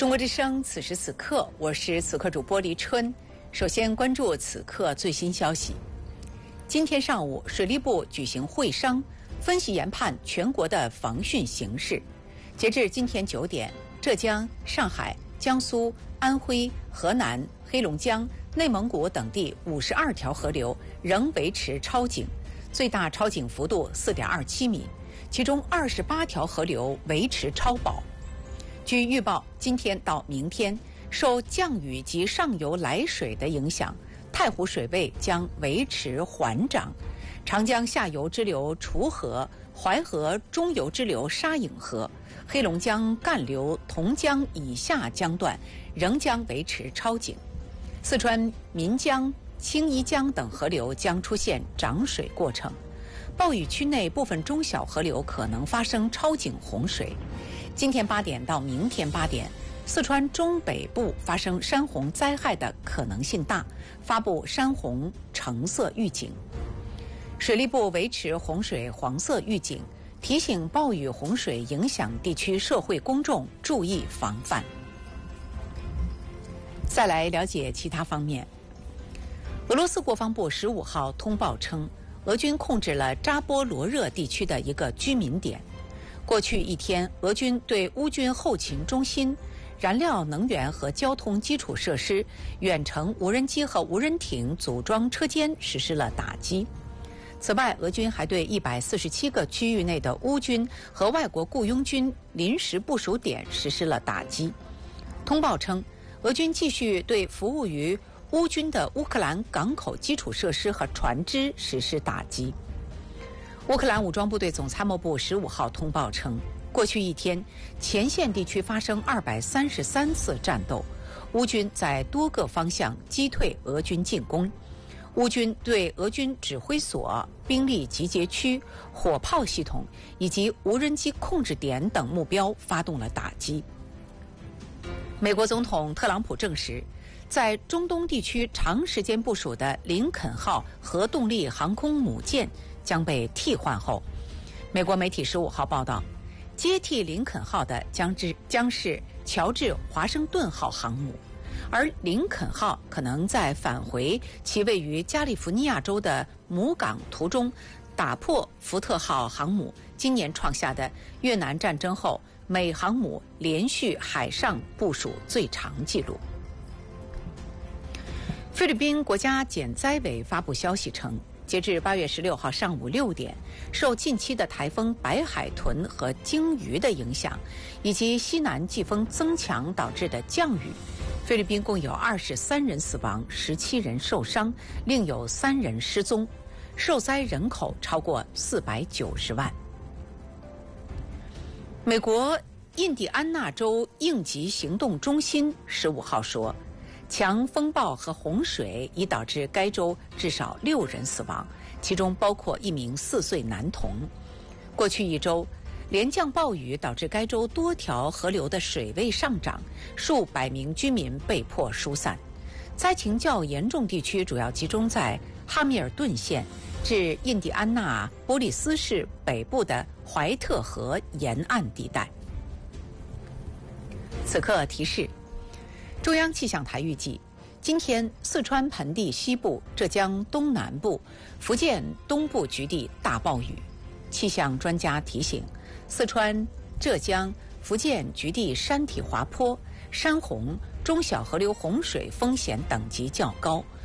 中国之声，此时此刻，我是此刻主播黎春。首先关注此刻最新消息。今天上午，水利部举行会商，分析研判全国的防汛形势。截至今天9点，浙江、上海、江苏、安徽、河南、黑龙江、内蒙古等地52条河流仍维持超警，最大超警幅度4.27米，其中28条河流维持超保。据预报，今天到明天，受降雨及上游来水的影响，太湖水位将维持缓涨，长江下游支流楚河、淮河中游支流沙颍河、黑龙江干流同江以下江段仍将维持超警。四川岷江、青衣江等河流将出现涨水过程，暴雨区内部分中小河流可能发生超警洪水。今天8点到明天8点，四川中北部发生山洪灾害的可能性大，发布山洪橙色预警。水利部维持洪水黄色预警，提醒暴雨洪水影响地区社会公众注意防范。再来了解其他方面。俄罗斯国防部15号通报称，俄军控制了扎波罗热地区的一个居民点。过去一天，俄军对乌军后勤中心、燃料能源和交通基础设施、远程无人机和无人艇组装车间实施了打击。此外，俄军还对147个区域内的乌军和外国雇佣军临时部署点实施了打击。通报称，俄军继续对服务于乌军的乌克兰港口基础设施和船只实施打击。乌克兰武装部队总参谋部15号通报称，过去一天，前线地区发生233次战斗，乌军在多个方向击退俄军进攻。乌军对俄军指挥所、兵力集结区、火炮系统以及无人机控制点等目标发动了打击。美国总统特朗普证实，在中东地区长时间部署的林肯号核动力航空母舰将被替换后，美国媒体15号报道，接替林肯号的将是乔治华盛顿号航母，而林肯号可能在返回其位于加利福尼亚州的母港途中，打破福特号航母今年创下的越南战争后美航母连续海上部署最长纪录。菲律宾国家减灾委发布消息称，截至8月16号上午6点，受近期的台风白海豚和鲸鱼的影响，以及西南季风增强导致的降雨，菲律宾共有23人死亡，17人受伤，另有3人失踪，受灾人口超过490万。美国印第安纳州应急行动中心15号说，强风暴和洪水已导致该州至少6人死亡，其中包括1名4岁男童。过去一周，连降暴雨导致该州多条河流的水位上涨，数百名居民被迫疏散。灾情较严重地区主要集中在哈密尔顿县至印第安纳波利斯市北部的怀特河沿岸地带。此刻提示，中央气象台预计，今天四川盆地西部、浙江东南部、福建东部局地大暴雨。气象专家提醒，四川、浙江、福建局地山体滑坡、山洪、中小河流洪水风险等级较高，